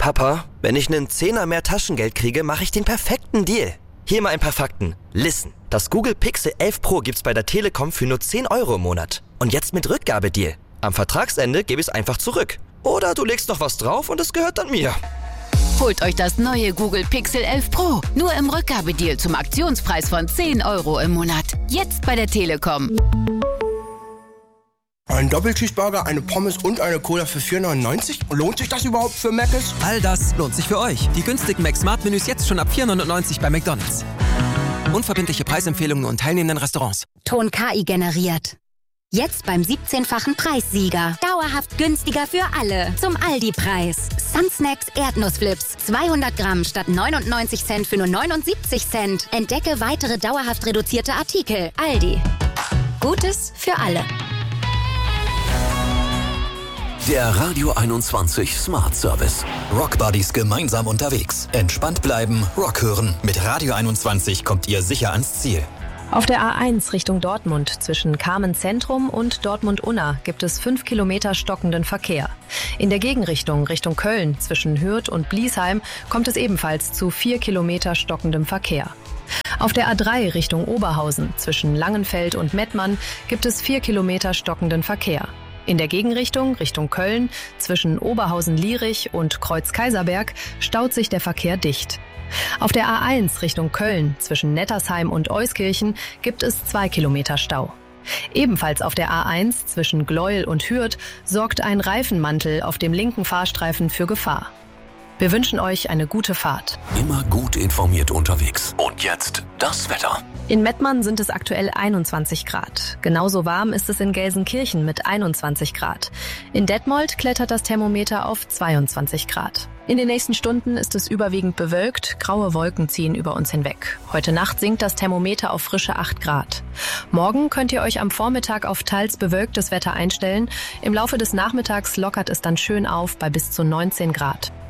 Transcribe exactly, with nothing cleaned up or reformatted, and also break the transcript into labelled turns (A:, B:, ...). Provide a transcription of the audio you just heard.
A: Papa, wenn ich einen Zehner mehr Taschengeld kriege, mache ich den perfekten Deal. Hier mal ein paar Fakten. Listen, das Google Pixel elf Pro gibt's bei der Telekom für nur zehn Euro im Monat. Und jetzt mit Rückgabedeal. Am Vertragsende gebe ich es einfach zurück. Oder du legst noch was drauf und es gehört dann mir.
B: Holt euch das neue Google Pixel elf Pro. Nur im Rückgabedeal zum Aktionspreis von zehn Euro im Monat. Jetzt bei der Telekom.
C: Ein Doppelcheeseburger, eine Pommes und eine Cola für vier neunundneunzig? Lohnt sich das überhaupt für Mc's?
D: All das lohnt sich für euch. Die günstigen Mac-Smart-Menüs jetzt schon ab vier neunundneunzig bei McDonald's. Unverbindliche Preisempfehnungen und teilnehmenden Restaurants.
E: Ton K I generiert. Jetzt beim siebzehnfachen Preissieger. Dauerhaft günstiger für alle. Zum Aldi-Preis. Sunsnacks Erdnussflips. zweihundert Gramm statt neunundneunzig Cent für nur neunundsiebzig Cent. Entdecke weitere dauerhaft reduzierte Artikel. Aldi. Gutes für alle.
F: Der Radio einundzwanzig Smart Service. Rock Buddies gemeinsam unterwegs. Entspannt bleiben, Rock hören. Mit Radio einundzwanzig kommt ihr sicher ans Ziel.
G: Auf der A eins Richtung Dortmund zwischen Kamen Zentrum und Dortmund-Unna gibt es fünf Kilometer stockenden Verkehr. In der Gegenrichtung Richtung Köln zwischen Hürth und Bliesheim kommt es ebenfalls zu vier Kilometer stockendem Verkehr. Auf der A drei Richtung Oberhausen zwischen Langenfeld und Mettmann gibt es vier Kilometer stockenden Verkehr. In der Gegenrichtung Richtung Köln zwischen Oberhausen-Lierich und Kreuz-Kaiserberg staut sich der Verkehr dicht. Auf der A eins Richtung Köln zwischen Nettersheim und Euskirchen gibt es zwei Kilometer Stau. Ebenfalls auf der A eins zwischen Gleuel und Hürth sorgt ein Reifenmantel auf dem linken Fahrstreifen für Gefahr. Wir wünschen euch eine gute Fahrt.
F: Immer gut informiert unterwegs. Und jetzt das Wetter.
G: In Mettmann sind es aktuell einundzwanzig Grad. Genauso warm ist es in Gelsenkirchen mit einundzwanzig Grad. In Detmold klettert das Thermometer auf zweiundzwanzig Grad. In den nächsten Stunden ist es überwiegend bewölkt, graue Wolken ziehen über uns hinweg. Heute Nacht sinkt das Thermometer auf frische acht Grad. Morgen könnt ihr euch am Vormittag auf teils bewölktes Wetter einstellen. Im Laufe des Nachmittags lockert es dann schön auf bei bis zu neunzehn Grad.